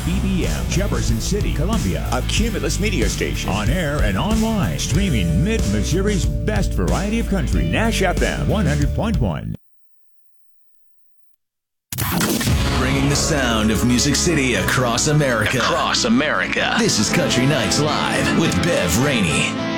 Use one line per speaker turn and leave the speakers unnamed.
BBM, Jefferson City, Columbia. A Cumulus media station. On air and online. Streaming Mid-Missouri's best variety of country. Nash FM 100.1.
Bringing the sound of Music City across America. This is Country Nights Live with Bev Rainey.